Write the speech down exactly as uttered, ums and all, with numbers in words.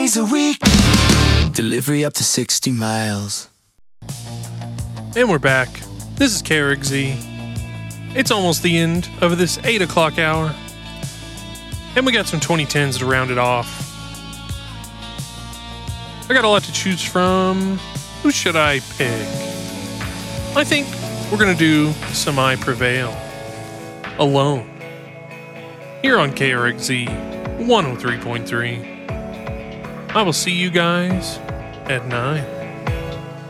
days a week. Delivery up to sixty miles. And we're back. This is K R X Z. It's almost the end of this eight o'clock hour. And we got some twenty tens to round it off. I got a lot to choose from. Who should I pick? I think we're going to do Some I Prevail. Alone. Here on K R X Z one oh three point three. I will see you guys at nine.